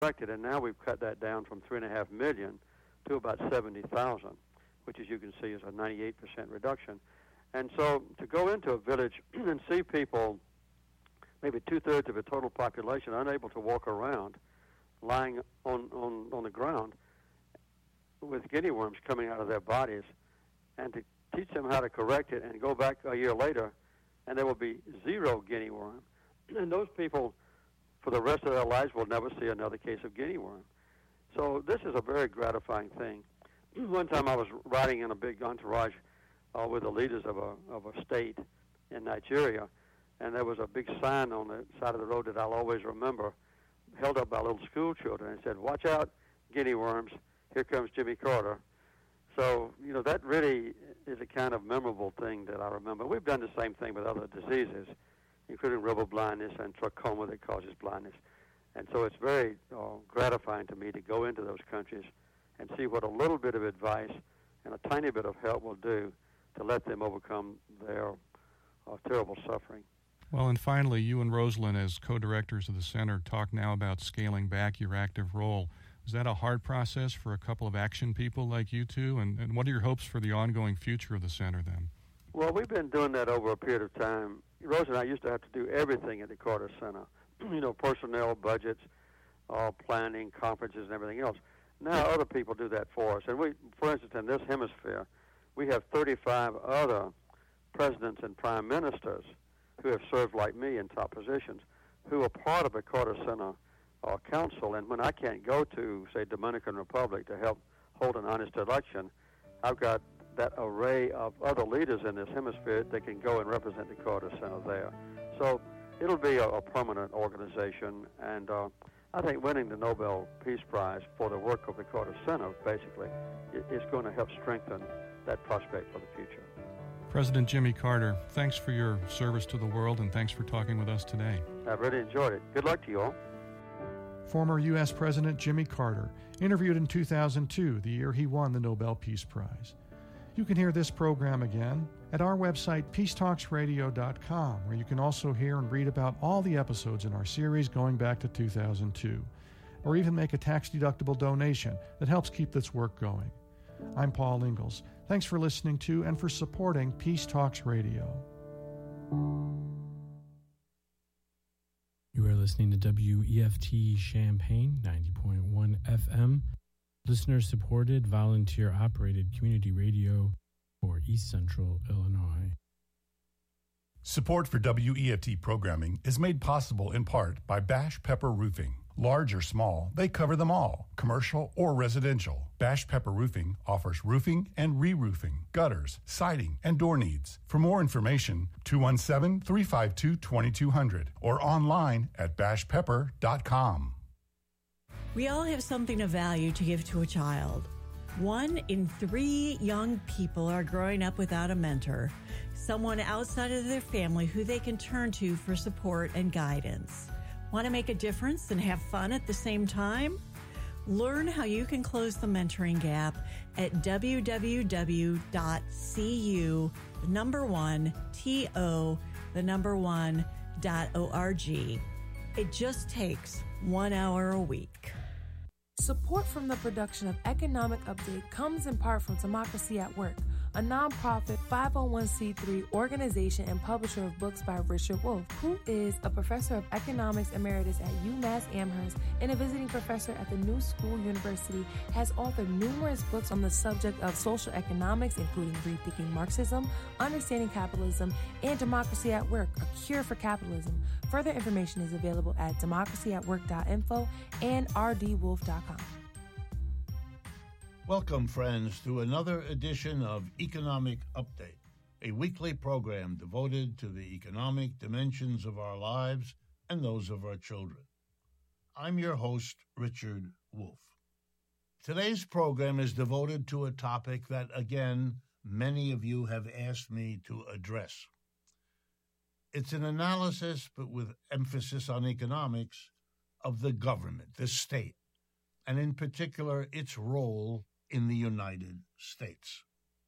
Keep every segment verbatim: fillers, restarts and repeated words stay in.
corrected, and now we've cut that down from three and a half million to about seventy thousand, which, as you can see, is a ninety-eight percent reduction. And so to go into a village and see people, maybe two-thirds of the total population, unable to walk around, lying on, on, on the ground with guinea worms coming out of their bodies, and to teach them how to correct it and go back a year later, and there will be zero guinea worm. And those people, for the rest of their lives, will never see another case of guinea worm. So this is a very gratifying thing. One time I was riding in a big entourage uh, with the leaders of a of a state in Nigeria, and there was a big sign on the side of the road that I'll always remember, held up by little school children, and said, "Watch out, guinea worms, here comes Jimmy Carter." So, you know, that really is a kind of memorable thing that I remember. We've done the same thing with other diseases, including river blindness and trachoma that causes blindness. And so it's very uh, gratifying to me to go into those countries and see what a little bit of advice and a tiny bit of help will do to let them overcome their uh, terrible suffering. Well, and finally, you and Rosalind, as co-directors of the center, talk now about scaling back your active role. Is that a hard process for a couple of action people like you two? And, and what are your hopes for the ongoing future of the center then? Well, we've been doing that over a period of time. Rose and I used to have to do everything at the Carter Center, you know, personnel, budgets, uh, planning, conferences, and everything else. Now other people do that for us. And we, for instance, in this hemisphere, we have thirty-five other presidents and prime ministers who have served like me in top positions, who are part of the Carter Center uh, Council. And when I can't go to, say, Dominican Republic to help hold an honest election, I've got that array of other leaders in this hemisphere that can go and represent the Carter Center there. So it'll be a, a permanent organization, and uh, I think winning the Nobel Peace Prize for the work of the Carter Center, basically, is going to help strengthen that prospect for the future. President Jimmy Carter, thanks for your service to the world, and thanks for talking with us today. I've really enjoyed it. Good luck to you all. Former U S President Jimmy Carter, interviewed in two thousand two, the year he won the Nobel Peace Prize. You can hear this program again at our website, peace talks radio dot com, where you can also hear and read about all the episodes in our series going back to two thousand two, or even make a tax-deductible donation that helps keep this work going. I'm Paul Ingalls. Thanks for listening to and for supporting Peace Talks Radio. You are listening to W E F T Champaign, ninety point one F M. Listener-supported, volunteer-operated community radio for East Central Illinois. Support for W E F T programming is made possible in part by Bash Pepper Roofing. Large or small, they cover them all, commercial or residential. Bash Pepper Roofing offers roofing and re-roofing, gutters, siding, and door needs. For more information, two one seven, three five two, two two zero zero or online at bash pepper dot com. We all have something of value to give to a child. One in three young people are growing up without a mentor, someone outside of their family who they can turn to for support and guidance. Want to make a difference and have fun at the same time? Learn how you can close the mentoring gap at w w w dot c u the number one t o the number one dot org. It just takes one hour a week. Support from the production of Economic Update comes in part from Democracy at Work, a nonprofit five oh one c three organization and publisher of books by Richard Wolff, who is a professor of economics emeritus at UMass Amherst and a visiting professor at the New School University, has authored numerous books on the subject of social economics, including Rethinking Marxism, Understanding Capitalism, and Democracy at Work, A Cure for Capitalism. Further information is available at democracy at work dot info and r d wolf dot com. Welcome, friends, to another edition of Economic Update, a weekly program devoted to the economic dimensions of our lives and those of our children. I'm your host, Richard Wolff. Today's program is devoted to a topic that, again, many of you have asked me to address. It's an analysis, but with emphasis on economics, of the government, the state, and in particular, its role in the United States.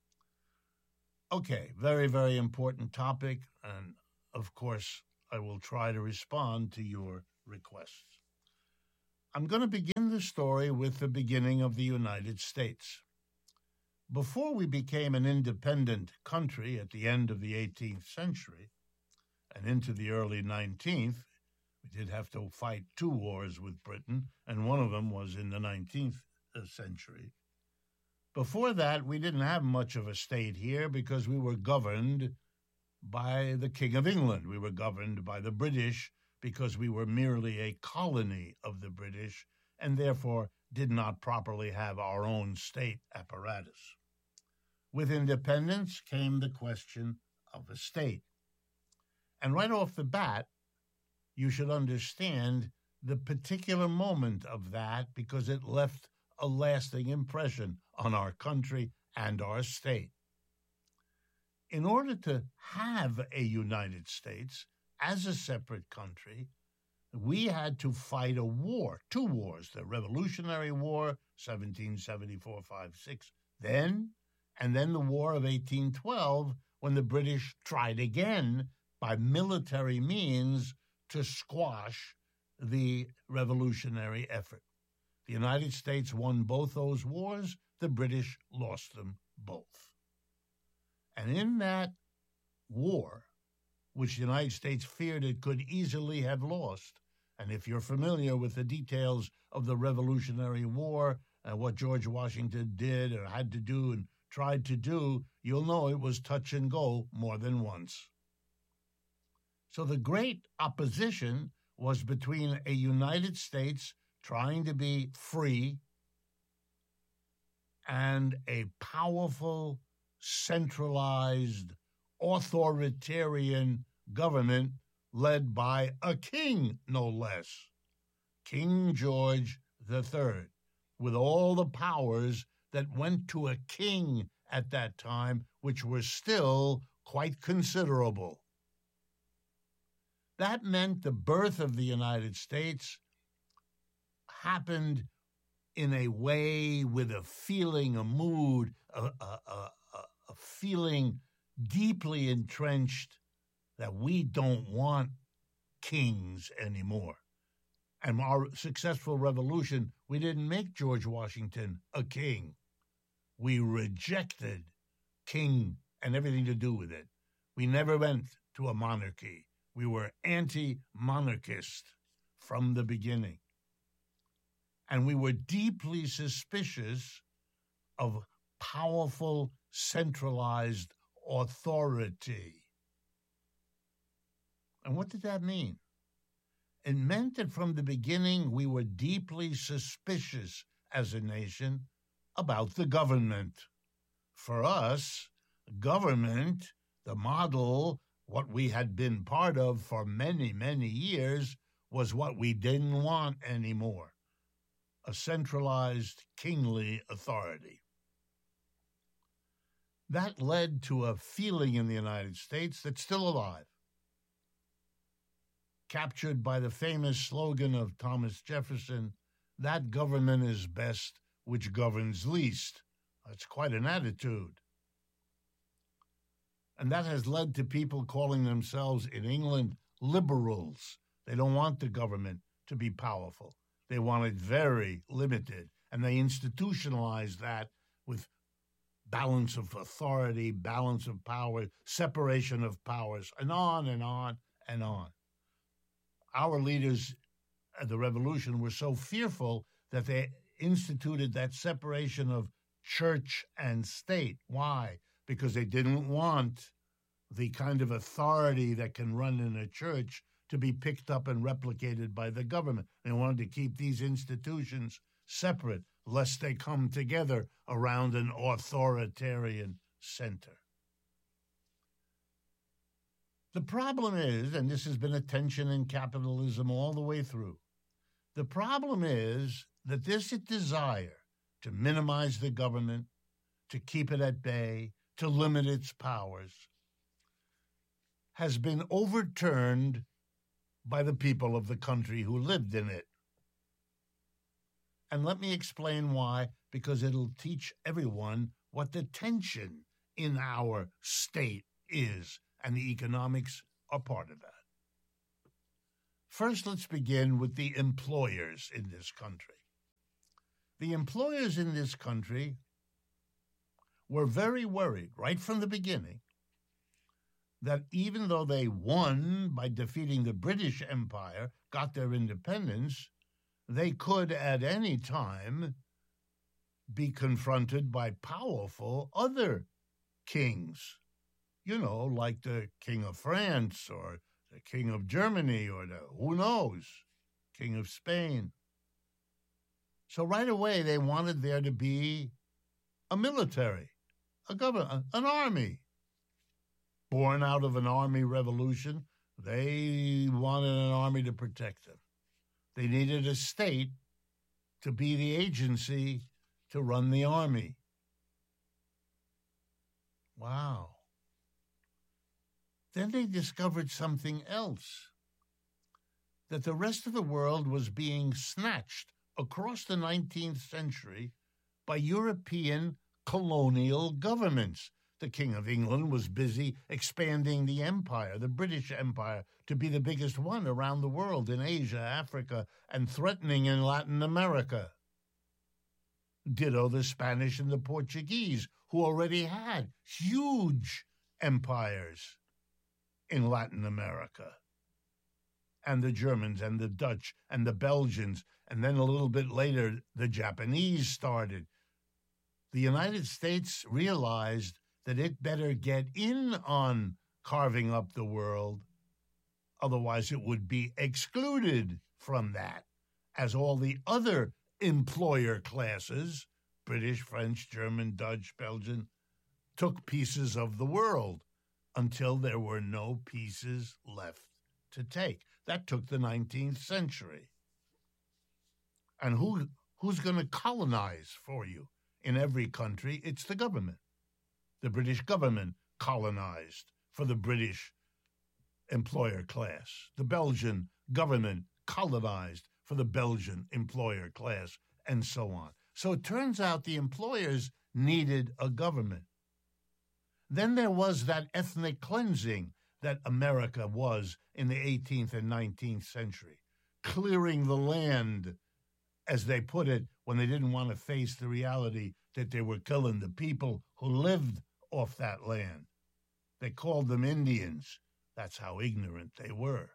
Okay, very, very important topic, and of course, I will try to respond to your requests. I'm going to begin the story with the beginning of the United States. Before we became an independent country at the end of the eighteenth century and into the early nineteenth, we did have to fight two wars with Britain, and one of them was in the nineteenth century. Before that, we didn't have much of a state here because we were governed by the King of England. We were governed by the British because we were merely a colony of the British and therefore did not properly have our own state apparatus. With independence came the question of a state. And right off the bat, you should understand the particular moment of that because it left a lasting impression on our country and our state. In order to have a United States as a separate country, we had to fight a war, two wars, the Revolutionary War, seventeen seventy-four fifty-six, then, and then the War of eighteen twelve, when the British tried again by military means to squash the revolutionary effort. The United States won both those wars. The British lost them both. And in that war, which the United States feared it could easily have lost, and if you're familiar with the details of the Revolutionary War and what George Washington did or had to do and tried to do, you'll know it was touch and go more than once. So the great opposition was between a United States trying to be free and a powerful, centralized, authoritarian government led by a king, no less, King George the Third, with all the powers that went to a king at that time, which were still quite considerable. That meant the birth of the United States happened in a way with a feeling, a mood, a, a, a, a feeling deeply entrenched that we don't want kings anymore. And our successful revolution, we didn't make George Washington a king. We rejected king and everything to do with it. We never went to a monarchy. We were anti-monarchist from the beginning. And we were deeply suspicious of powerful, centralized authority. And what did that mean? It meant that from the beginning we were deeply suspicious as a nation about the government. For us, government, the model, what we had been part of for many, many years, was what we didn't want anymore. A centralized kingly authority. That led to a feeling in the United States that's still alive, captured by the famous slogan of Thomas Jefferson, "That government is best which governs least." That's quite an attitude. And that has led to people calling themselves in England liberals. They don't want the government to be powerful. They want it very limited, and they institutionalize that with balance of authority, balance of power, separation of powers, and on and on and on. Our leaders at the revolution were so fearful that they instituted that separation of church and state. Why? Because they didn't want the kind of authority that can run in a church to be picked up and replicated by the government. They wanted to keep these institutions separate, lest they come together around an authoritarian center. The problem is, and this has been a tension in capitalism all the way through, the problem is that this desire to minimize the government, to keep it at bay, to limit its powers, has been overturned by the people of the country who lived in it. And let me explain why, because it'll teach everyone what the tension in our state is, and the economics are part of that. First, let's begin with the employers in this country. The employers in this country were very worried right from the beginning that even though they won by defeating the British Empire, got their independence, they could at any time be confronted by powerful other kings, you know, like the King of France or the King of Germany or the, who knows, King of Spain. So right away they wanted there to be a military, a government, an army. Born out of an army revolution, they wanted an army to protect them. They needed a state to be the agency to run the army. Wow. Then they discovered something else, that the rest of the world was being snatched across the nineteenth century by European colonial governments. The King of England was busy expanding the empire, the British Empire, to be the biggest one around the world in Asia, Africa, and threatening in Latin America. Ditto the Spanish and the Portuguese, who already had huge empires in Latin America. And the Germans and the Dutch and the Belgians, and then a little bit later, the Japanese started. The United States realized that it better get in on carving up the world, otherwise it would be excluded from that, as all the other employer classes, British, French, German, Dutch, Belgian, took pieces of the world until there were no pieces left to take. That took the nineteenth century. And who who's going to colonize for you? In every country, it's the government. The British government colonized for the British employer class. The Belgian government colonized for the Belgian employer class, and so on. So it turns out the employers needed a government. Then there was that ethnic cleansing that America was in the eighteenth and nineteenth century, clearing the land, as they put it, when they didn't want to face the reality that they were killing the people who lived off that land. They called them Indians. That's how ignorant they were.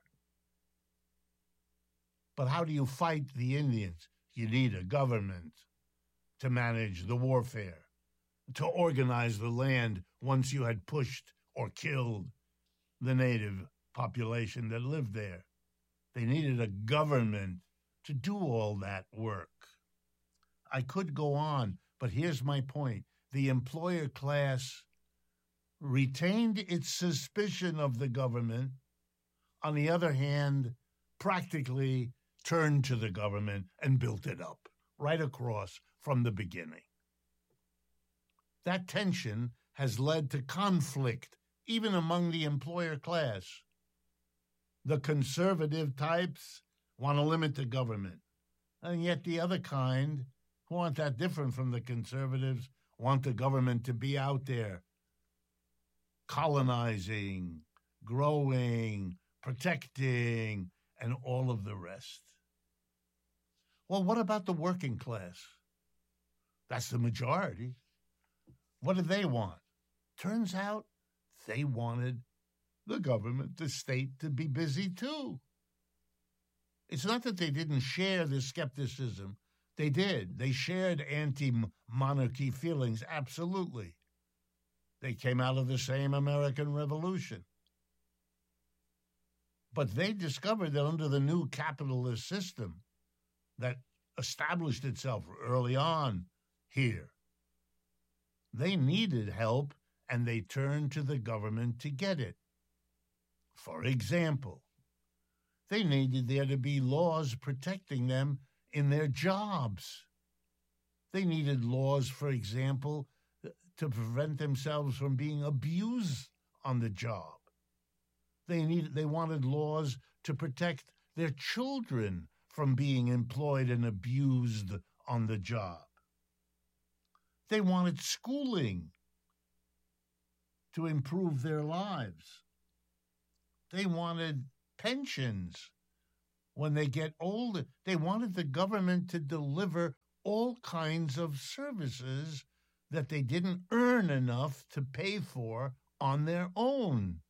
But how do you fight the Indians? You need a government to manage the warfare, to organize the land once you had pushed or killed the native population that lived there. They needed a government to do all that work. I could go on, but here's my point. The employer class retained its suspicion of the government. On the other hand, practically turned to the government and built it up right across from the beginning. That tension has led to conflict even among the employer class. The conservative types want to limit the government, and yet the other kind, who aren't that different from the conservatives, want the government to be out there colonizing, growing, protecting, and all of the rest. Well, what about the working class? That's the majority. What do they want? Turns out they wanted the government, the state, to be busy too. It's not that they didn't share the skepticism. They did. They shared anti-monarchy feelings, absolutely. They came out of the same American Revolution. But they discovered that under the new capitalist system that established itself early on here, they needed help, and they turned to the government to get it. For example, they needed there to be laws protecting them in their jobs. They needed laws, for example, to prevent themselves from being abused on the job. They needed, they wanted laws to protect their children from being employed and abused on the job. They wanted schooling to improve their lives. They wanted pensions when they get older. They wanted the government to deliver all kinds of services that they didn't earn enough to pay for on their own.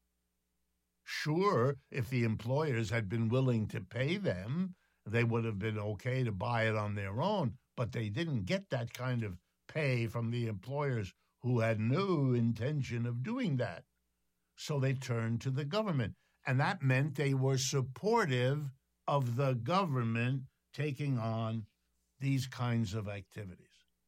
Sure, if the employers had been willing to pay them, they would have been okay to buy it on their own, but they didn't get that kind of pay from the employers who had no intention of doing that. So they turned to the government, and that meant they were supportive of the government taking on these kinds of activities.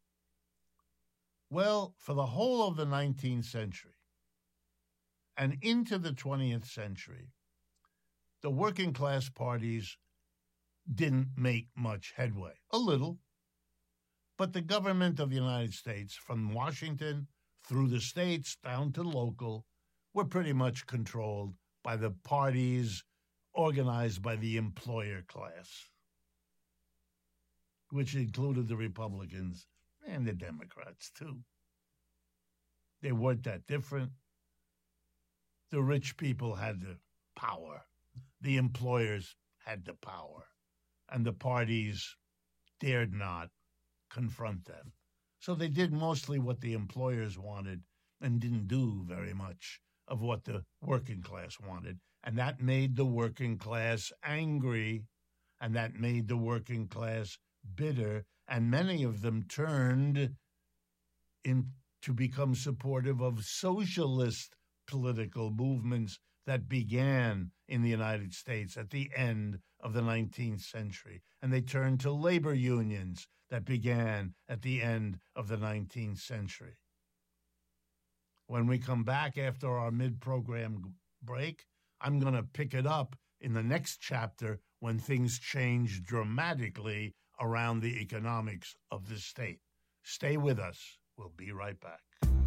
Well, for the whole of the nineteenth century and into the twentieth century, the working class parties didn't make much headway. A little. But the government of the United States, from Washington through the states down to local, were pretty much controlled by the parties organized by the employer class, which included the Republicans and the Democrats, too. They weren't that different. The rich people had the power. The employers had the power. And the parties dared not confront them. So they did mostly what the employers wanted and didn't do very much of what the working class wanted. And that made the working class angry, and that made the working class bitter, and many of them turned in to become supportive of socialist political movements that began in the United States at the end of the nineteenth century. And they turned to labor unions that began at the end of the nineteenth century. When we come back after our mid-program break, I'm going to pick it up in the next chapter when things change dramatically around the economics of the state. Stay with us. We'll be right back.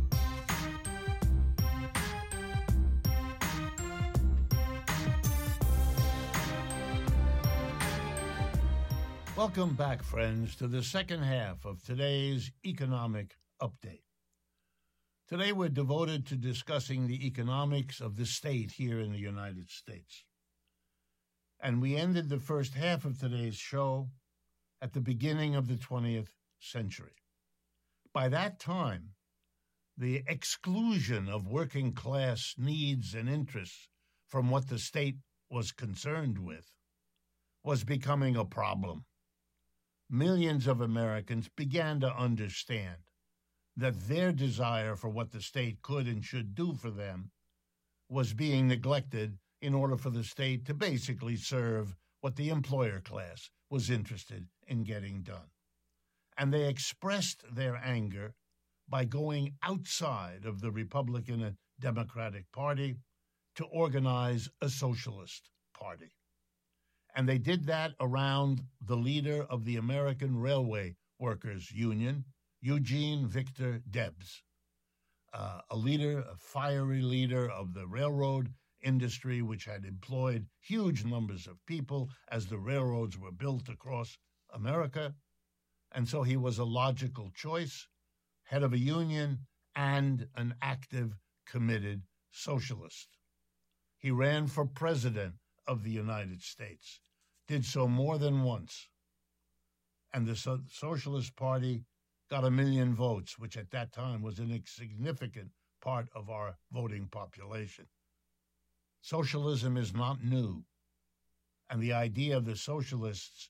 Welcome back, friends, to the second half of today's economic update. Today we're devoted to discussing the economics of the state here in the United States. And we ended the first half of today's show at the beginning of the twentieth century. By that time, the exclusion of working class needs and interests from what the state was concerned with was becoming a problem. Millions of Americans began to understand that their desire for what the state could and should do for them was being neglected in order for the state to basically serve what the employer class was interested in getting done. And they expressed their anger by going outside of the Republican and Democratic Party to organize a socialist party. And they did that around the leader of the American Railway Workers Union, Eugene Victor Debs, uh, a leader, a fiery leader of the railroad industry, which had employed huge numbers of people as the railroads were built across America. And so he was a logical choice, head of a union and an active, committed socialist. He ran for president of the United States, did so more than once. And the so- Socialist Party got a million votes, which at that time was an insignificant part of our voting population. Socialism is not new, and the idea of the socialists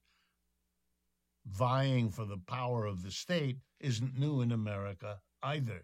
vying for the power of the state isn't new in America either.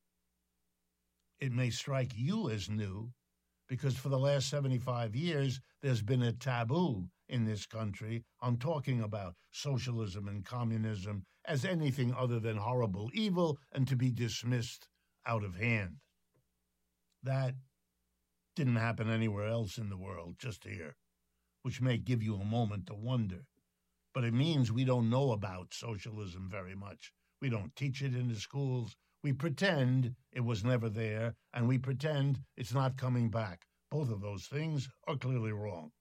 It may strike you as new, because for the last seventy-five years, there's been a taboo in this country on talking about socialism and communism as anything other than horrible evil and to be dismissed out of hand. That didn't happen anywhere else in the world, just here, which may give you a moment to wonder. But it means we don't know about socialism very much. We don't teach it in the schools. We pretend it was never there, and we pretend it's not coming back. Both of those things are clearly wrong.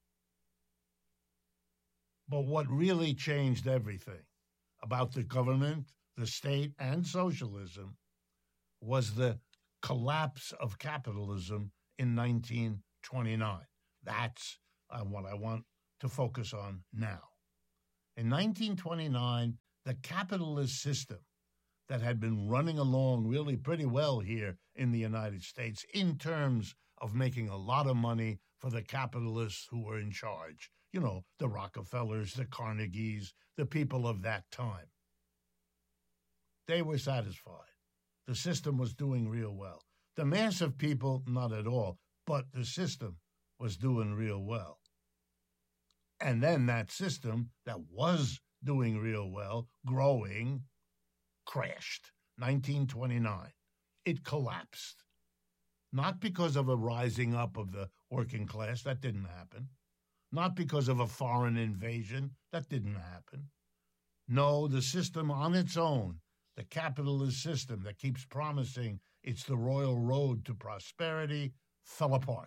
But what really changed everything about the government, the state, and socialism was the collapse of capitalism in nineteen twenty-nine. That's uh, what I want to focus on now. In nineteen twenty-nine, the capitalist system that had been running along really pretty well here in the United States in terms of making a lot of money for the capitalists who were in charge. You know, the Rockefellers, the Carnegies, the people of that time. They were satisfied. The system was doing real well. The mass of people, not at all, but the system was doing real well. And then that system that was doing real well, growing, crashed. nineteen twenty-nine. It collapsed. Not because of a rising up of the working class, that didn't happen. Not because of a foreign invasion, that didn't happen. No, the system on its own, the capitalist system that keeps promising it's the royal road to prosperity, fell apart.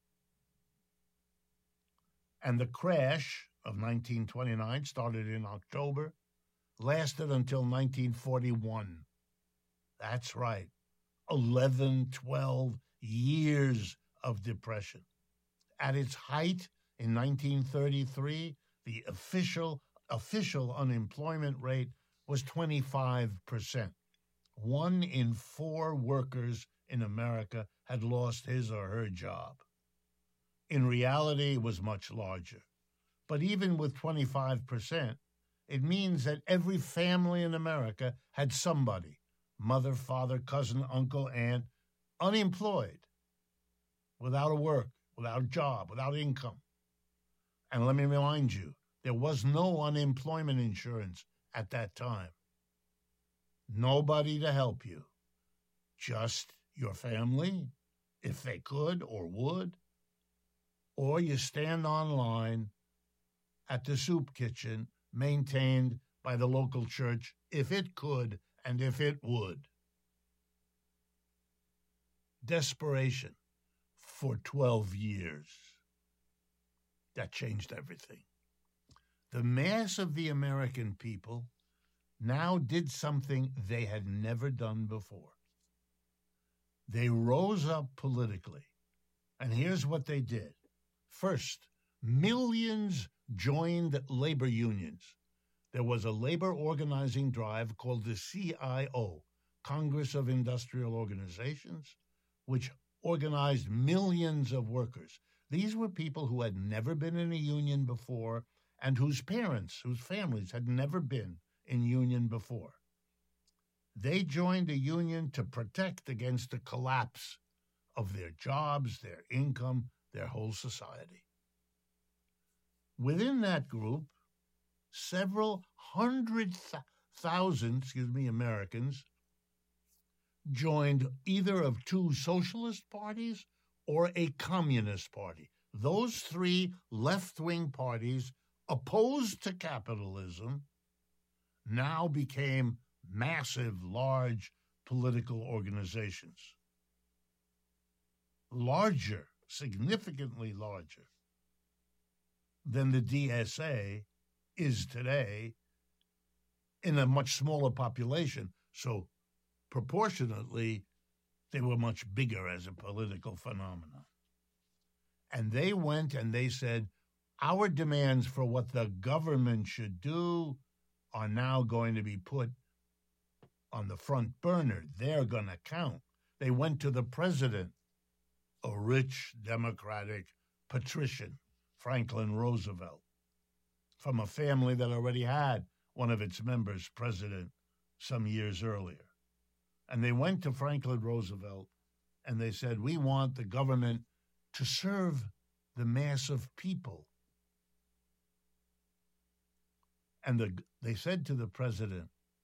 And the crash of nineteen twenty-nine started in October, lasted until nineteen forty-one. That's right, eleven, twelve years of depression. At its height in nineteen thirty-three, the official official unemployment rate was twenty-five percent. One in four workers in America had lost his or her job. In reality, it was much larger. But even with twenty-five percent, it means that every family in America had somebody, mother, father, cousin, uncle, aunt, unemployed, without a work, without a job, without income. And let me remind you, there was no unemployment insurance at that time. Nobody to help you. Just your family, if they could or would. Or you stand on line at the soup kitchen maintained by the local church, if it could and if it would. Desperation for twelve years. That changed everything. The mass of the American people now did something they had never done before. They rose up politically, and here's what they did. First, millions joined labor unions. There was a labor organizing drive called the C I O, Congress of Industrial Organizations, which organized millions of workers. These were people who had never been in a union before and whose parents, whose families had never been in union before. They joined a union to protect against the collapse of their jobs, their income, their whole society. Within that group, several hundred th- thousand, excuse me, Americans joined either of two socialist parties or a communist party. Those three left-wing parties opposed to capitalism now became massive, large political organizations. Larger, significantly larger than the D S A is today in a much smaller population. So proportionately, they were much bigger as a political phenomenon. And they went and they said, our demands for what the government should do are now going to be put on the front burner. They're going to count. They went to the president, a rich Democratic patrician, Franklin Roosevelt, from a family that already had one of its members president some years earlier. And they went to Franklin Roosevelt and they said, we want the government to serve the mass of people. And the, they said to the president,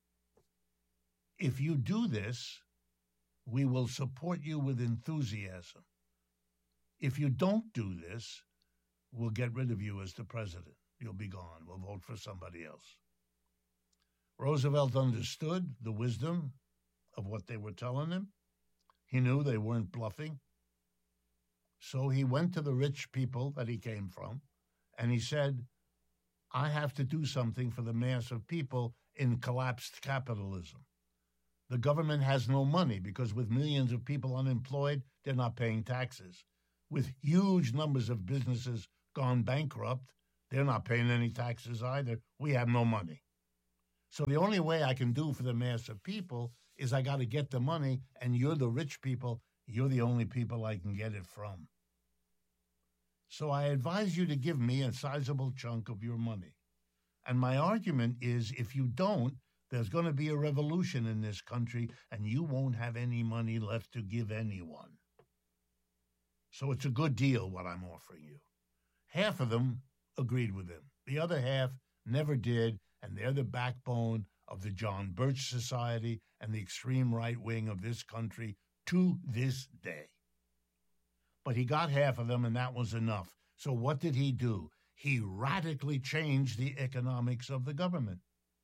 if you do this, we will support you with enthusiasm. If you don't do this, we'll get rid of you as the president. You'll be gone. We'll vote for somebody else. Roosevelt understood the wisdom of what they were telling him. He knew they weren't bluffing. So he went to the rich people that he came from, and he said, I have to do something for the mass of people in collapsed capitalism. The government has no money because with millions of people unemployed, they're not paying taxes. With huge numbers of businesses gone bankrupt, They're not paying any taxes either. We have no money. So the only way I can do for the mass of people is I got to get the money, and you're the rich people. You're the only people I can get it from. So I advise you to give me a sizable chunk of your money. And my argument is, if you don't, there's going to be a revolution in this country, and you won't have any money left to give anyone. So it's a good deal, what I'm offering you. Half of them agreed with him. The other half never did, and they're the backbone of the John Birch Society and the extreme right wing of this country to this day. But he got half of them, and that was enough. So what did he do? He radically changed the economics of the government.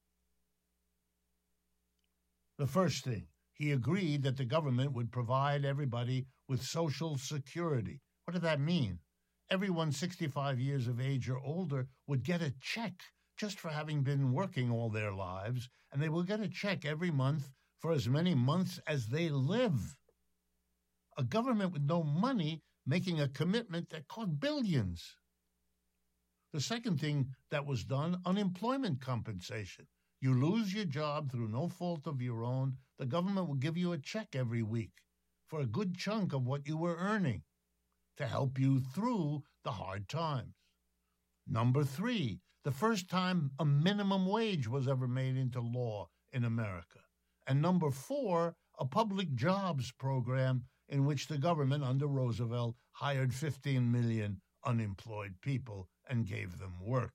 The first thing, he agreed that the government would provide everybody with Social Security. What did that mean? Everyone sixty-five years of age or older would get a check just for having been working all their lives, and they will get a check every month for as many months as they live. A government with no money making a commitment that cost billions. The second thing that was done, unemployment compensation. You lose your job through no fault of your own, the government will give you a check every week for a good chunk of what you were earning to help you through the hard times. Number three, the first time a minimum wage was ever made into law in America. And number four, a public jobs program in which the government under Roosevelt hired fifteen million unemployed people and gave them work.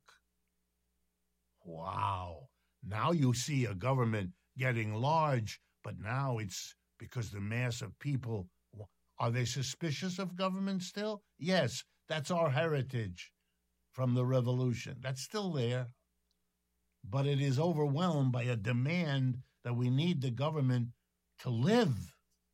Wow. Now you see a government getting large, but now it's because the mass of people, are they suspicious of government still? Yes, that's our heritage from the revolution. That's still there. But it is overwhelmed by a demand that we need the government to live.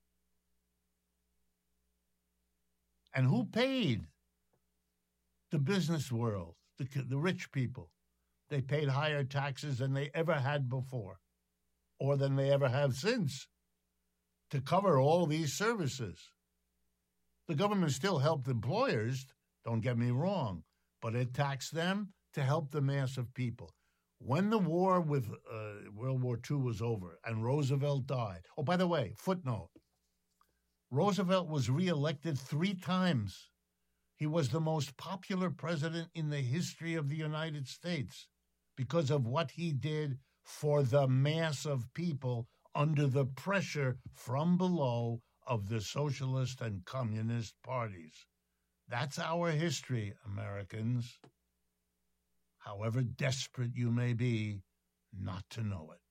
And who paid? The business world, the, the rich people. They paid higher taxes than they ever had before, or than they ever have since, to cover all these services. The government still helped employers, don't get me wrong, but it taxed them to help the mass of people. When the war with uh, World War Two was over and Roosevelt died, oh, by the way, footnote, Roosevelt was reelected three times. He was the most popular president in the history of the United States because of what he did for the mass of people under the pressure from below of the socialist and communist parties. That's our history, Americans. However desperate you may be not to know it.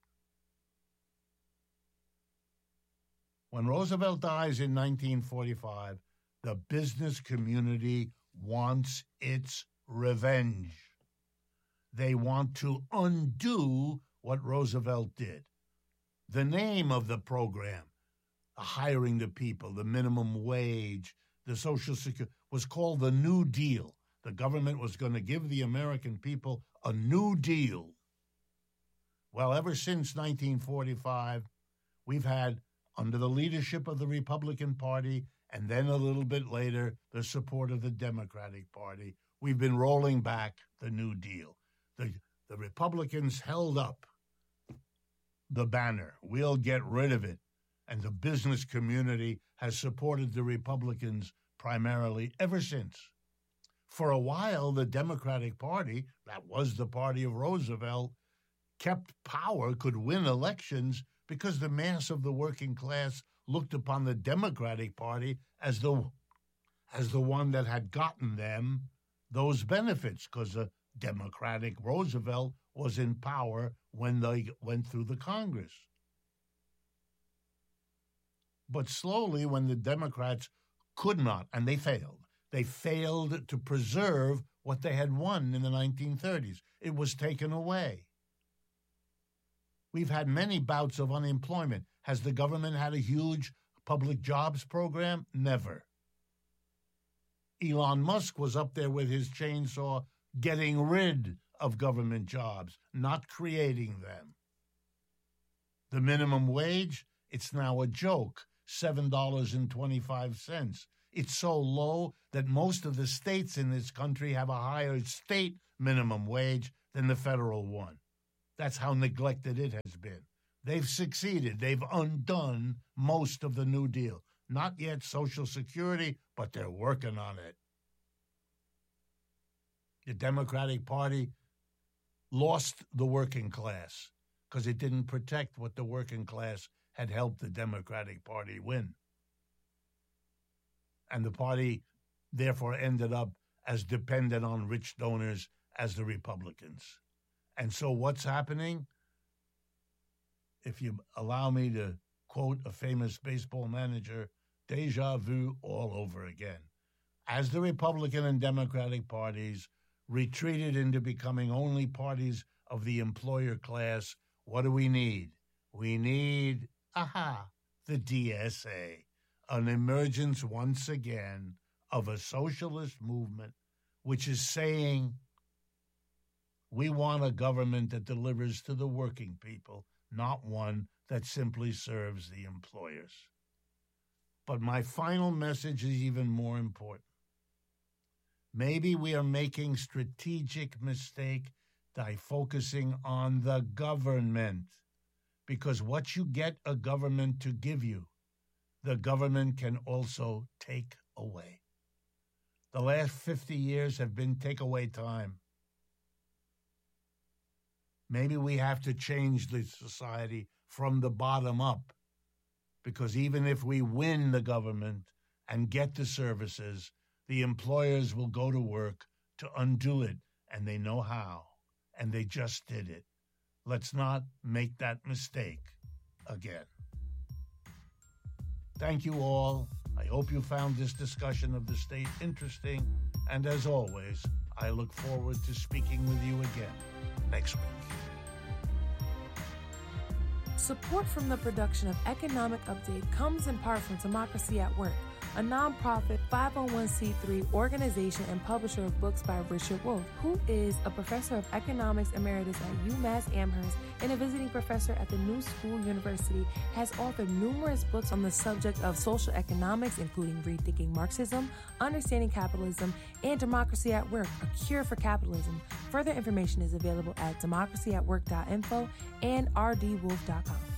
When Roosevelt dies in nineteen forty-five, the business community wants its revenge. They want to undo what Roosevelt did. The name of the program, hiring the people, the minimum wage, the Social Security, was called the New Deal. The government was going to give the American people a new deal. Well, ever since nineteen forty-five, we've had, under the leadership of the Republican Party, and then a little bit later, the support of the Democratic Party, we've been rolling back the New Deal. The, the Republicans held up the banner. We'll get rid of it. And the business community has supported the Republicans primarily ever since. For a while, the Democratic Party, that was the party of Roosevelt, kept power, could win elections because the mass of the working class looked upon the Democratic Party as the as the one that had gotten them those benefits, because the Democratic Roosevelt was in power when they went through the Congress. But slowly, when the Democrats could not, and they failed, they failed to preserve what they had won in the nineteen thirties. It was taken away. We've had many bouts of unemployment. Has the government had a huge public jobs program? Never. Elon Musk was up there with his chainsaw getting rid of government jobs, not creating them. The minimum wage, it's now a joke, seven dollars and twenty-five cents. It's so low that most of the states in this country have a higher state minimum wage than the federal one. That's how neglected it has been. They've succeeded. They've undone most of the New Deal. Not yet Social Security, but they're working on it. The Democratic Party lost the working class because it didn't protect what the working class had helped the Democratic Party win. And the party, therefore, ended up as dependent on rich donors as the Republicans. And so what's happening? If you allow me to quote a famous baseball manager, déjà vu all over again. As the Republican and Democratic parties retreated into becoming only parties of the employer class, what do we need? We need, aha, the D S A, an emergence once again of a socialist movement which is saying we want a government that delivers to the working people, not one that simply serves the employers. But my final message is even more important. Maybe we are making strategic mistake by focusing on the government, because what you get a government to give you, the government can also take away. The last fifty years have been take-away time. Maybe we have to change the society from the bottom up, because even if we win the government and get the services, the employers will go to work to undo it, and they know how, and they just did it. Let's not make that mistake again. Thank you all. I hope you found this discussion of the state interesting, and as always, I look forward to speaking with you again next week. Support from the production of Economic Update comes in part from Democracy at Work, a nonprofit five oh one c three organization and publisher of books by Richard Wolff, who is a professor of economics emeritus at UMass Amherst and a visiting professor at the New School University, has authored numerous books on the subject of social economics, including Rethinking Marxism, Understanding Capitalism, and Democracy at Work, A Cure for Capitalism. Further information is available at democracy at work dot info and r d wolff dot com.